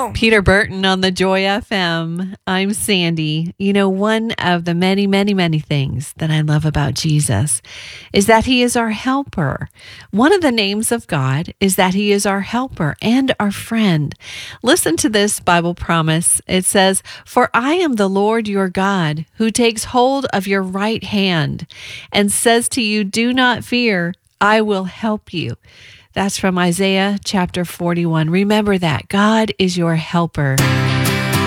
Peter Burton on the Joy FM. I'm Sandy. You know, one of the many, many, many things that I love about Jesus is that he is our helper. One of the names of God is that he is our helper and our friend. Listen to this Bible promise. It says, "For I am the Lord your God, who takes hold of your right hand and says to you, 'Do not fear, I will help you.'" That's from Isaiah chapter 41. Remember that God is your helper.